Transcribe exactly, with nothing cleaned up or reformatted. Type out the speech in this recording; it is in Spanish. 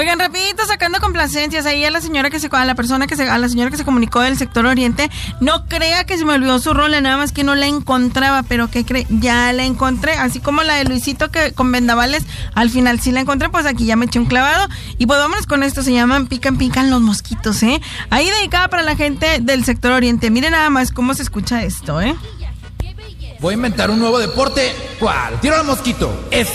Oigan, rapidito, sacando complacencias ahí a la señora que se, a la persona que se, a la señora que se comunicó del sector oriente, no crea que se me olvidó su rola, nada más que no la encontraba, pero ¿qué cree? Ya la encontré, así como la de Luisito que con vendavales, al final sí la encontré, pues aquí ya me eché un clavado, y pues vámonos con esto, se llaman Pican Pican los mosquitos, ¿eh? Ahí dedicada para la gente del sector oriente, miren nada más cómo se escucha esto, ¿eh? Voy a inventar un nuevo deporte. ¿Cuál? Tiro al mosquito. Es